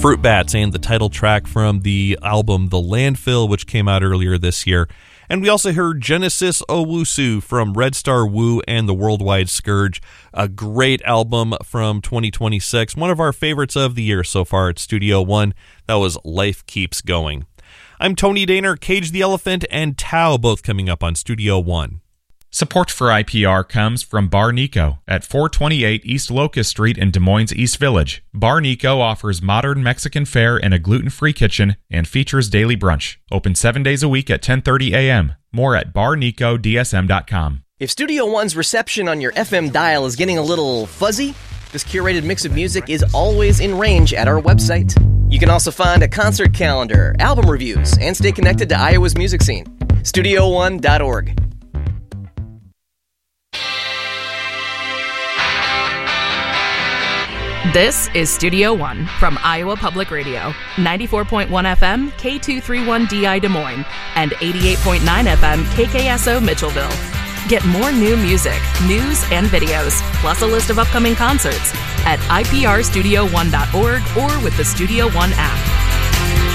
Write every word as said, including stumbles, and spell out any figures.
Fruit Bats and the title track from the album The Landfill, which came out earlier this year. And we also heard Genesis Owusu from Red Star Wu and the Worldwide Scourge, a great album from twenty twenty-six, one of our favorites of the year so far at Studio One. That was Life Keeps Going. I'm Tony Daner, Cage the Elephant, and Tao, both coming up on Studio One. Support for I P R comes from Bar Nico at four twenty-eight East Locust Street in Des Moines East Village. Bar Nico offers modern Mexican fare and a gluten-free kitchen and features daily brunch. Open seven days a week at ten thirty a.m. More at bar nico d s m dot com. If Studio One's reception on your F M dial is getting a little fuzzy, this curated mix of music is always in range at our website. You can also find a concert calendar, album reviews, and stay connected to Iowa's music scene. studio one dot org. This is Studio One from Iowa Public Radio, ninety-four point one F M, K two thirty-one D I Des Moines, and eighty-eight point nine F M, K K S O Mitchellville. Get more new music, news, and videos, plus a list of upcoming concerts at I P R studio one dot org or with the Studio One app.